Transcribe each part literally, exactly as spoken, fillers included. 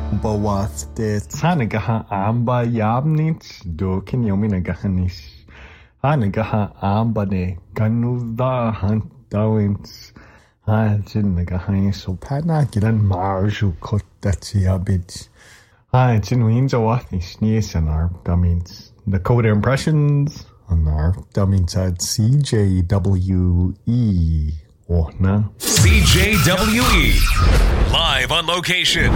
Bawastet Hanagaha Amba Yabnich Dokin Yominagahanis Hanagaha Ambade Ganuda Huntawins Hajinagahanis Opana Gilan Marju Kotachiabit Hajin Winjawathis Niesanar. That means the code impressions on our that means at C J W E or no C J W E live on location.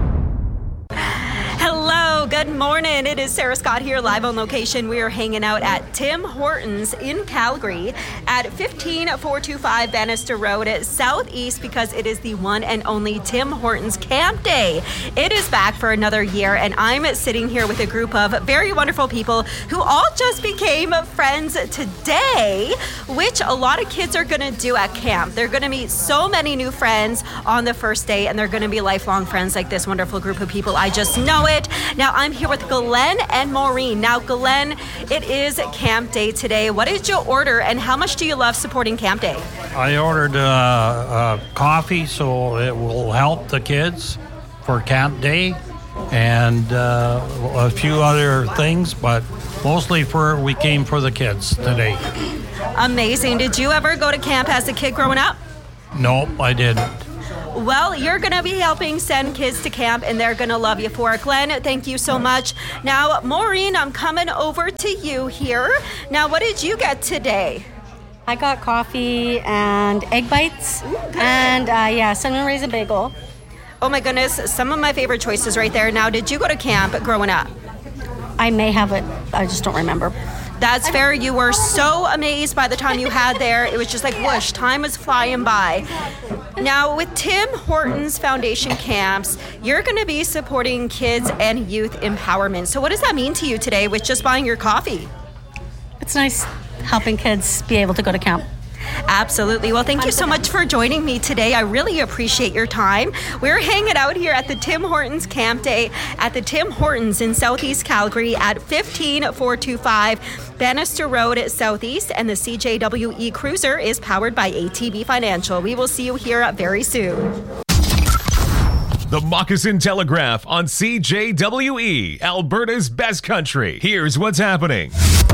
Hello, good morning. It is Sarah Scott here, live on location. We are hanging out at Tim Hortons in Calgary at fifteen four twenty-five Bannister Road, Southeast, because it is the one and only Tim Hortons Camp Day. It is back for another year, and I'm sitting here with a group of very wonderful people who all just became friends today, which a lot of kids are going to do at camp. They're going to meet so many new friends on the first day, and they're going to be lifelong friends like this wonderful group of people. I just know it. Now, I'm here with Glenn and Maureen. Now, Glenn, it is Camp Day today. What did you order, and how much do you love supporting Camp Day? I ordered uh, uh, coffee, so it will help the kids for Camp Day, and uh, a few other things, but mostly for we came for the kids today. Amazing. Did you ever go to camp as a kid growing up? Nope, I didn't. Well, you're going to be helping send kids to camp, and they're going to love you for it. Glenn, thank you so much. Now, Maureen, I'm coming over to you here. Now, what did you get today? I got coffee and egg bites, Ooh, and uh, yeah, cinnamon raisin bagel. Oh my goodness, some of my favorite choices right there. Now, did you go to camp growing up? I may have it. I just don't remember. That's fair. You were so amazed by the time you had there. It was just like whoosh, time was flying by. Now, with Tim Hortons Foundation Camps, you're going to be supporting kids and youth empowerment. So what does that mean to you today with just buying your coffee? It's nice helping kids be able to go to camp. Absolutely. Well, thank you so much for joining me today. I really appreciate your time. We're hanging out here at the Tim Hortons Camp Day at the Tim Hortons in Southeast Calgary at fifteen four twenty-five Bannister Road, Southeast, and the C J W E Cruiser is powered by A T B Financial. We will see you here very soon. The Moccasin Telegraph on C J W E, Alberta's best country. Here's what's happening.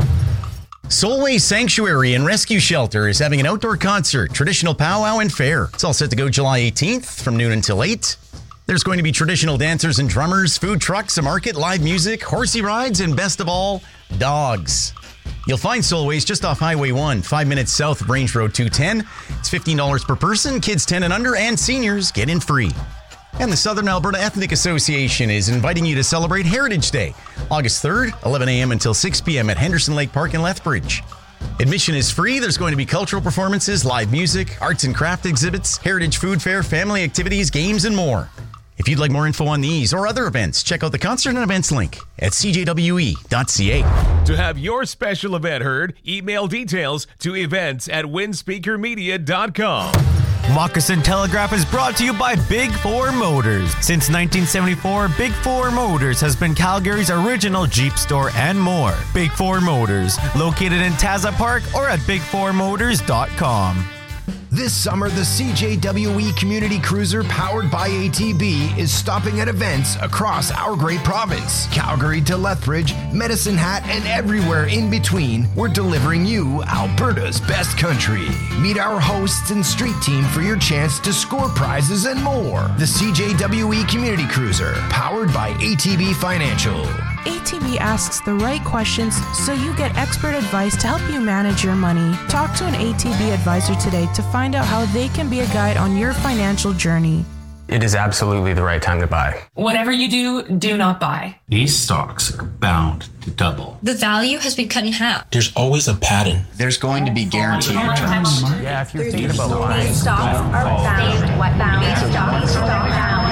Solway Sanctuary and Rescue Shelter is having an outdoor concert, traditional powwow and fair. It's all set to go July eighteenth from noon until eight. There's going to be traditional dancers and drummers, food trucks, a market, live music, horsey rides, and best of all, dogs. You'll find Solway's just off Highway one, five minutes south of Range Road two ten. It's fifteen dollars per person, kids ten and under, and seniors get in free. And the Southern Alberta Ethnic Association is inviting you to celebrate Heritage Day, August third, eleven a.m. until six p.m. at Henderson Lake Park in Lethbridge. Admission is free. There's going to be cultural performances, live music, arts and craft exhibits, heritage food fair, family activities, games, and more. If you'd like more info on these or other events, check out the concert and events link at c j w e dot c a. To have your special event heard, email details to events at winspeaker media dot com. Moccasin Telegraph is brought to you by Big Four Motors. Since nineteen seventy-four, Big Four Motors has been Calgary's original Jeep store and more. Big Four Motors, located in Taza Park or at big four motors dot com. This summer, the C J W E Community Cruiser powered by A T B is stopping at events across our great province. Calgary to Lethbridge, Medicine Hat, and everywhere in between, we're delivering you Alberta's best country. Meet our hosts and street team for your chance to score prizes and more. The C J W E Community Cruiser, powered by A T B Financial. A T B asks the right questions so you get expert advice to help you manage your money. Talk to an A T B advisor today to find out how they can be a guide on your financial journey. It is absolutely the right time to buy. Whatever you do, do not buy. These stocks are bound to double. The value has been cut in half. There's always a pattern. There's going to be guaranteed returns. Yeah, if you're thinking about buying. These stocks are bound. What bound? These stocks are bound.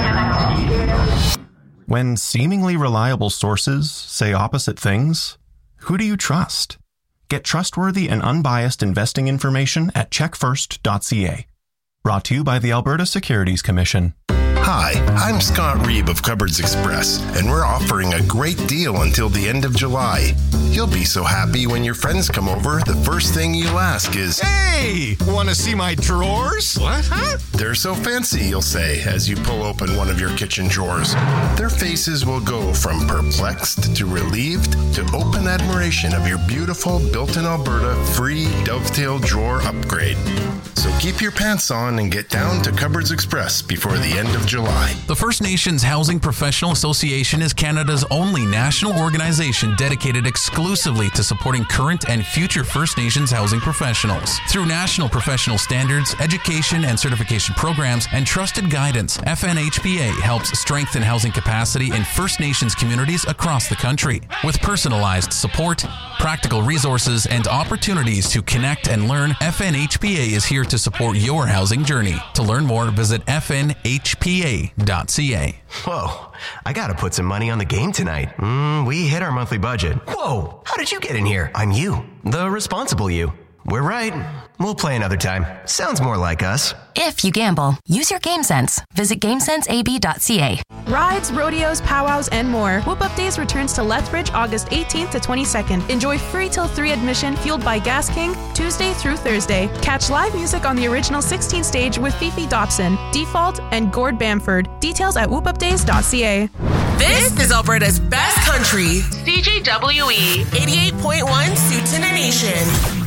When seemingly reliable sources say opposite things, who do you trust? Get trustworthy and unbiased investing information at check first dot c a. Brought to you by the Alberta Securities Commission. Hi, I'm Scott Reeb of Cupboards Express, and we're offering a great deal until the end of July. You'll be so happy when your friends come over, the first thing you'll ask is, "Hey, want to see my drawers?" "What, huh?" "They're so fancy," you'll say as you pull open one of your kitchen drawers. Their faces will go from perplexed to relieved to open admiration of your beautiful built-in Alberta free dovetail drawer upgrade. So keep your pants on and get down to Cupboards Express before the end of July. The First Nations Housing Professional Association is Canada's only national organization dedicated exclusively to supporting current and future First Nations housing professionals. Through national professional standards, education and certification programs, and trusted guidance, F N H P A helps strengthen housing capacity in First Nations communities across the country. With personalized support, practical resources, and opportunities to connect and learn, F N H P A is here to support your housing journey. To learn more, visit F N H P A dot C A. Whoa, I gotta put some money on the game tonight. Mm, we hit our monthly budget. Whoa, how did you get in here? I'm you, the responsible you. We're right. We'll play another time. Sounds more like us. If you gamble, use your game sense. Visit game sense A B dot C A. Rides, rodeos, powwows, and more. Whoop Up Days returns to Lethbridge August eighteenth to twenty-second. Enjoy free till three admission fueled by Gas King Tuesday through Thursday. Catch live music on the original sixteen stage with Fifi Dobson, Default, and Gord Bamford. Details at whoop up days dot C A. This is Alberta's best country. C J W E eighty-eight point one Suits in a Nation.